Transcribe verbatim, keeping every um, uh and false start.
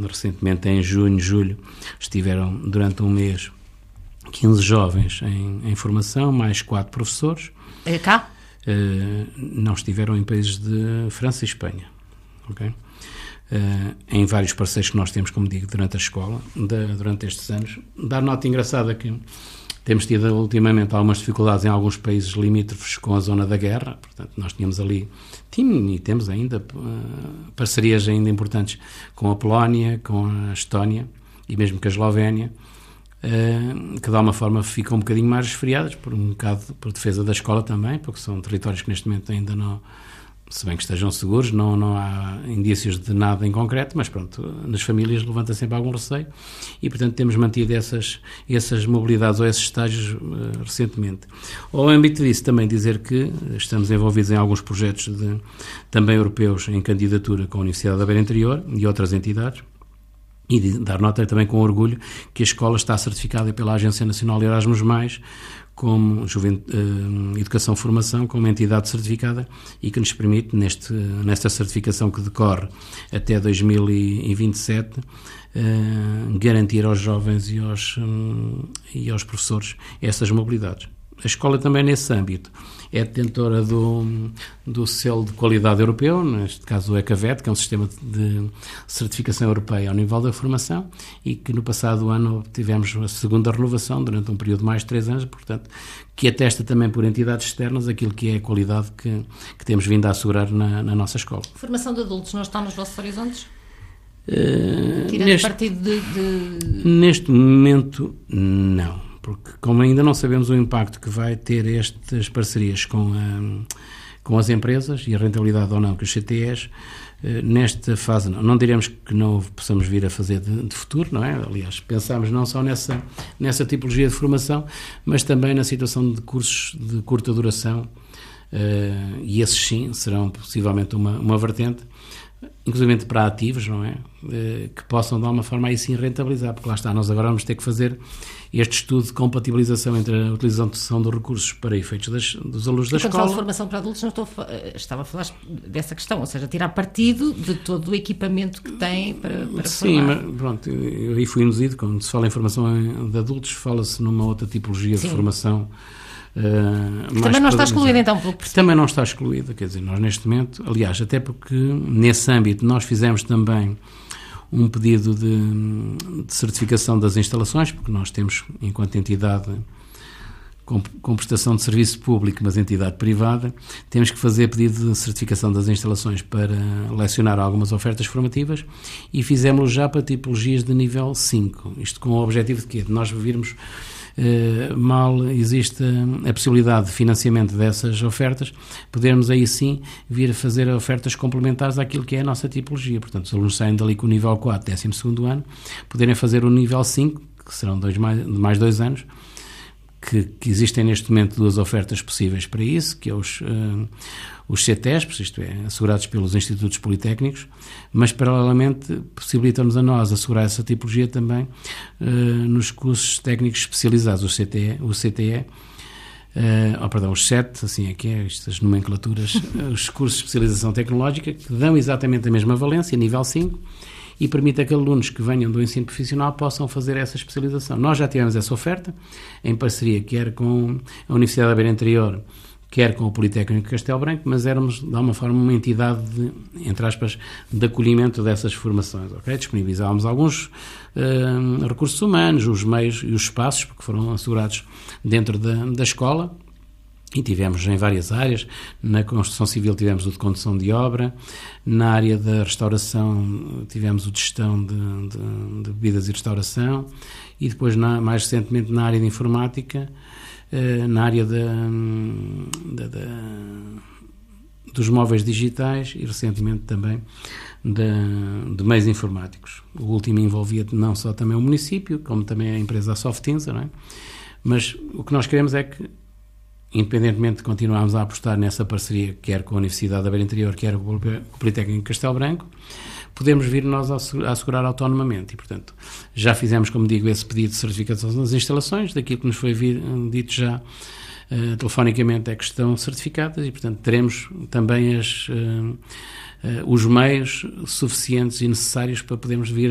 recentemente em junho, julho, estiveram durante um mês quinze jovens em, em formação, mais quatro professores. É cá? Uh, não estiveram em países de França e Espanha. Ok? Uh, em vários parceiros que nós temos, como digo, durante a escola, da, durante estes anos. Dar nota engraçada que temos tido ultimamente algumas dificuldades em alguns países limítrofes com a zona da guerra. Portanto, nós tínhamos ali, tínhamos e temos ainda uh, parcerias ainda importantes com a Polónia, com a Estónia e mesmo com a Eslovénia, Uh, que de alguma forma ficam um bocadinho mais resfriadas, por um bocado por defesa da escola também, porque são territórios que neste momento ainda não, se bem que estejam seguros, não, não há indícios de nada em concreto, mas pronto, nas famílias levanta sempre algum receio e portanto temos mantido essas, essas mobilidades ou esses estágios uh, recentemente. Ao âmbito disso também dizer que estamos envolvidos em alguns projetos de, também europeus em candidatura com a Universidade da Beira Interior e outras entidades. E de dar nota também com orgulho que a escola está certificada pela Agência Nacional Erasmus+, como Juvent... uh, Educação Formação, como entidade certificada e que nos permite, neste, nesta certificação que decorre até dois mil e vinte e sete, uh, garantir aos jovens e aos, um, e aos professores essas mobilidades. A escola também nesse âmbito é detentora do, do selo de qualidade europeu, neste caso o ECAVET, que é um sistema de certificação europeia ao nível da formação e que no passado ano tivemos a segunda renovação durante um período de mais de três anos, portanto, que atesta também por entidades externas aquilo que é a qualidade que, que temos vindo a assegurar na, na nossa escola. Formação de adultos não está nos vossos horizontes? Uh, Tirando neste, partido de, de... Neste momento, não. Porque como ainda não sabemos o impacto que vai ter estas parcerias com, a, com as empresas e a rentabilidade ou não que os C T Es, nesta fase não, não diremos que não possamos vir a fazer de, de futuro, não é? Aliás, pensamos não só nessa, nessa tipologia de formação, mas também na situação de cursos de curta duração, uh, e esses sim serão possivelmente uma, uma vertente, inclusive para ativos, não é? Que possam de alguma forma aí sim rentabilizar, porque lá está, nós agora vamos ter que fazer este estudo de compatibilização entre a utilização dos recursos para efeitos das, dos alunos da escola. Quando falo de formação para adultos, não estou a, estava a falar dessa questão, ou seja, tirar partido de todo o equipamento que tem para, para sim, formar. Sim, mas pronto, eu aí fui induzido, quando se fala em formação de adultos, fala-se numa outra tipologia sim. de formação. Uh, também não está excluída então pelo Também não está excluída, quer dizer, nós neste momento, aliás, até porque nesse âmbito nós fizemos também um pedido de, de certificação das instalações, porque nós temos, enquanto entidade com, com prestação de serviço público, mas entidade privada, temos que fazer pedido de certificação das instalações para lecionar algumas ofertas formativas e fizemos-lo já para tipologias de nível cinco, isto com o objetivo de quê? De nós virmos Uh, mal existe a possibilidade de financiamento dessas ofertas, podermos aí sim vir a fazer ofertas complementares àquilo que é a nossa tipologia. Portanto, os alunos saem dali com o nível quatro, décimo segundo ano, poderem fazer o nível cinco, que serão dois mais, de mais dois anos, que, que existem neste momento duas ofertas possíveis para isso, que é os, uh, os C T E S, isto é, assegurados pelos institutos politécnicos, mas paralelamente possibilita-nos a nós assegurar essa tipologia também uh, nos cursos técnicos especializados, os C T E, o C T E, uh, oh, perdão, os S E T, assim é que é, estas nomenclaturas, os cursos de especialização tecnológica, que dão exatamente a mesma valência, nível cinco, e permite a que alunos que venham do ensino profissional possam fazer essa especialização. Nós já tivemos essa oferta, em parceria quer com a Universidade da Beira Interior, quer com o Politécnico de Castelo Branco, mas éramos, de alguma forma, uma entidade, de, entre aspas, de acolhimento dessas formações. Okay? Disponibilizávamos alguns uh, recursos humanos, os meios e os espaços, porque foram assegurados dentro da, da escola, e tivemos em várias áreas. Na construção civil tivemos o de condução de obra, na área da restauração tivemos o de gestão de, de, de bebidas e restauração, e depois, na, mais recentemente, na área de informática, na área da, da, da, dos móveis digitais e recentemente também de, de meios informáticos. O último envolvia não só também o município, como também a empresa Softinsa, não é? Mas o que nós queremos é que, independentemente de continuarmos a apostar nessa parceria, quer com a Universidade da Beira Interior, quer com o Politécnico de Castelo Branco, podemos vir nós a assegurar autonomamente. E, portanto, já fizemos, como digo, esse pedido de certificação das instalações, daquilo que nos foi vir, dito já uh, telefonicamente é que estão certificadas e, portanto, teremos também as, uh, uh, os meios suficientes e necessários para podermos vir